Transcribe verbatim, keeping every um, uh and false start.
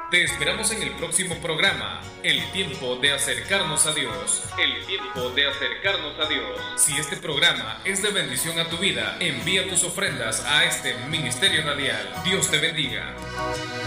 Te esperamos en el próximo programa, El tiempo de acercarnos a Dios. El tiempo de acercarnos a Dios. Si este programa es de bendición a tu vida, envía tus ofrendas a este ministerio radial. Dios te bendiga.